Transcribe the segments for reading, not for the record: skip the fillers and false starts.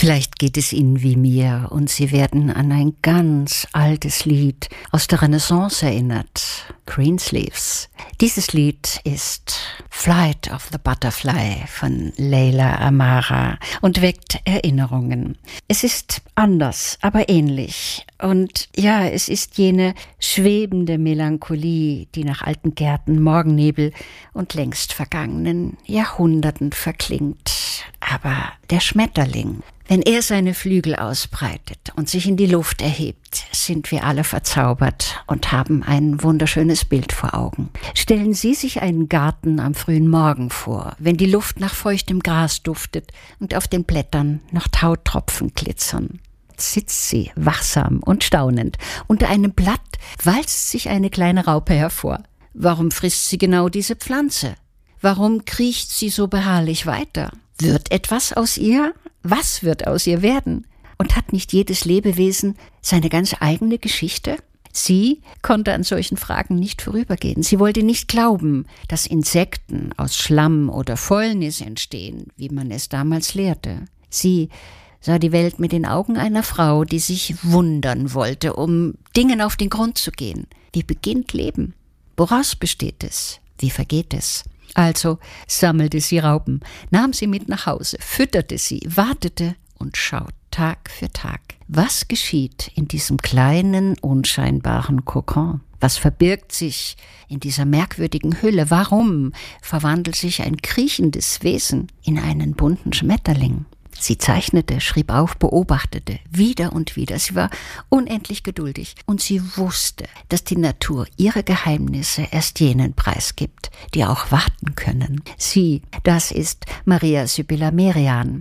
Vielleicht geht es Ihnen wie mir und Sie werden an ein ganz altes Lied aus der Renaissance erinnert, Greensleeves. Dieses Lied ist Flight of the Butterfly von Leila Amara und weckt Erinnerungen. Es ist anders, aber ähnlich. Und ja, es ist jene schwebende Melancholie, die nach alten Gärten, Morgennebel und längst vergangenen Jahrhunderten verklingt. Aber der Schmetterling, wenn er seine Flügel ausbreitet und sich in die Luft erhebt, sind wir alle verzaubert und haben ein wunderschönes Bild vor Augen. Stellen Sie sich einen Garten am frühen Morgen vor, wenn die Luft nach feuchtem Gras duftet und auf den Blättern noch Tautropfen glitzern. Sitzt sie wachsam und staunend. Unter einem Blatt walzt sich eine kleine Raupe hervor. Warum frisst sie genau diese Pflanze? Warum kriecht sie so beharrlich weiter? Wird etwas aus ihr? Was wird aus ihr werden? Und hat nicht jedes Lebewesen seine ganz eigene Geschichte? Sie konnte an solchen Fragen nicht vorübergehen. Sie wollte nicht glauben, dass Insekten aus Schlamm oder Fäulnis entstehen, wie man es damals lehrte. Sie sah die Welt mit den Augen einer Frau, die sich wundern wollte, um Dingen auf den Grund zu gehen. Wie beginnt Leben? Woraus besteht es? Wie vergeht es? Also sammelte sie Raupen, nahm sie mit nach Hause, fütterte sie, wartete und schaut Tag für Tag. Was geschieht in diesem kleinen, unscheinbaren Kokon? Was verbirgt sich in dieser merkwürdigen Hülle? Warum verwandelt sich ein kriechendes Wesen in einen bunten Schmetterling? Sie zeichnete, schrieb auf, beobachtete, wieder und wieder. Sie war unendlich geduldig und sie wusste, dass die Natur ihre Geheimnisse erst jenen preisgibt, die auch warten können. Sie, das ist Maria Sibylla Merian,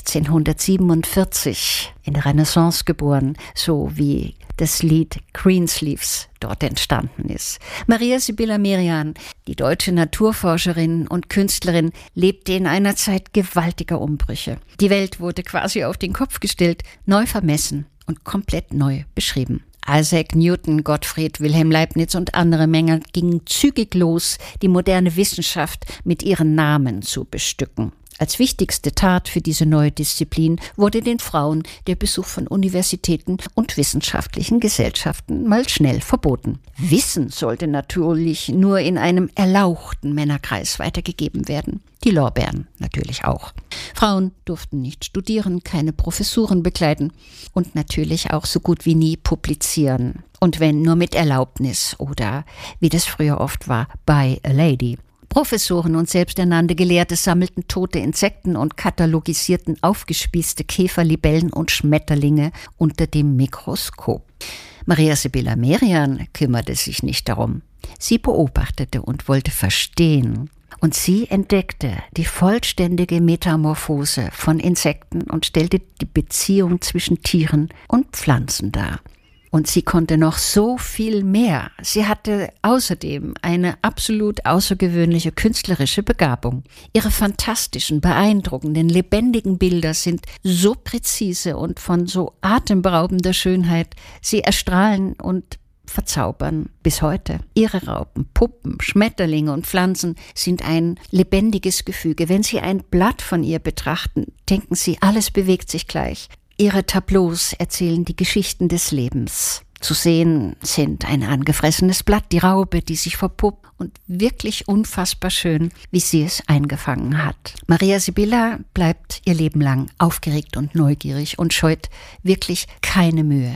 1647 in der Renaissance geboren, so wie das Lied Greensleeves dort entstanden ist. Maria Sibylla Merian, die deutsche Naturforscherin und Künstlerin, lebte in einer Zeit gewaltiger Umbrüche. Die Welt wurde quasi auf den Kopf gestellt, neu vermessen und komplett neu beschrieben. Isaac Newton, Gottfried Wilhelm Leibniz und andere Männer gingen zügig los, die moderne Wissenschaft mit ihren Namen zu bestücken. Als wichtigste Tat für diese neue Disziplin wurde den Frauen der Besuch von Universitäten und wissenschaftlichen Gesellschaften mal schnell verboten. Wissen sollte natürlich nur in einem erlauchten Männerkreis weitergegeben werden. Die Lorbeeren natürlich auch. Frauen durften nicht studieren, keine Professuren bekleiden und natürlich auch so gut wie nie publizieren. Und wenn nur mit Erlaubnis oder, wie das früher oft war, by a lady. Professoren und selbsternannte Gelehrte sammelten tote Insekten und katalogisierten aufgespießte Käfer, Libellen und Schmetterlinge unter dem Mikroskop. Maria Sibylla Merian kümmerte sich nicht darum. Sie beobachtete und wollte verstehen. Und sie entdeckte die vollständige Metamorphose von Insekten und stellte die Beziehung zwischen Tieren und Pflanzen dar. Und sie konnte noch so viel mehr. Sie hatte außerdem eine absolut außergewöhnliche künstlerische Begabung. Ihre fantastischen, beeindruckenden, lebendigen Bilder sind so präzise und von so atemberaubender Schönheit. Sie erstrahlen und verzaubern bis heute. Ihre Raupen, Puppen, Schmetterlinge und Pflanzen sind ein lebendiges Gefüge. Wenn Sie ein Blatt von ihr betrachten, denken Sie, alles bewegt sich gleich. Ihre Tableaus erzählen die Geschichten des Lebens. Zu sehen sind ein angefressenes Blatt, die Raupe, die sich verpuppt und wirklich unfassbar schön, wie sie es eingefangen hat. Maria Sibylla bleibt ihr Leben lang aufgeregt und neugierig und scheut wirklich keine Mühe.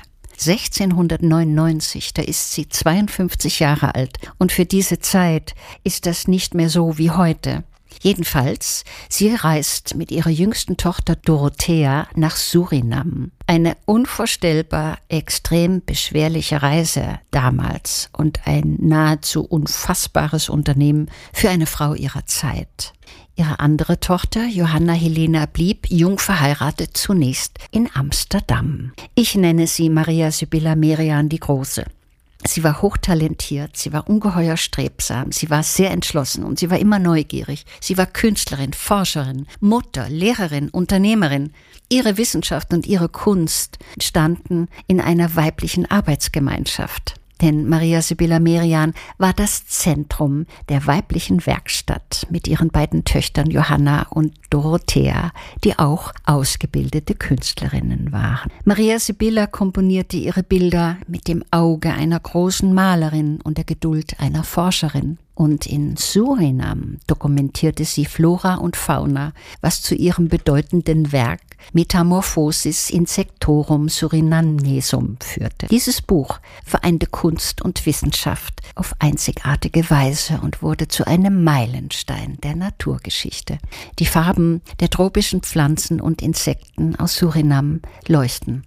1699, da ist sie 52 Jahre alt und für diese Zeit ist das nicht mehr so wie heute. Jedenfalls, sie reist mit ihrer jüngsten Tochter Dorothea nach Surinam. Eine unvorstellbar extrem beschwerliche Reise damals und ein nahezu unfassbares Unternehmen für eine Frau ihrer Zeit. Ihre andere Tochter, Johanna Helena, blieb jung verheiratet zunächst in Amsterdam. Ich nenne sie Maria Sibylla Merian die Große. Sie war hochtalentiert, sie war ungeheuer strebsam, sie war sehr entschlossen und sie war immer neugierig. Sie war Künstlerin, Forscherin, Mutter, Lehrerin, Unternehmerin. Ihre Wissenschaft und ihre Kunst standen in einer weiblichen Arbeitsgemeinschaft. Denn Maria Sibylla Merian war das Zentrum der weiblichen Werkstatt mit ihren beiden Töchtern Johanna und Dorothea, die auch ausgebildete Künstlerinnen waren. Maria Sibylla komponierte ihre Bilder mit dem Auge einer großen Malerin und der Geduld einer Forscherin. Und in Surinam dokumentierte sie Flora und Fauna, was zu ihrem bedeutenden Werk Metamorphosis Insectorum Surinamesum führte. Dieses Buch vereinte Kunst und Wissenschaft auf einzigartige Weise und wurde zu einem Meilenstein der Naturgeschichte. Die Farben der tropischen Pflanzen und Insekten aus Surinam leuchten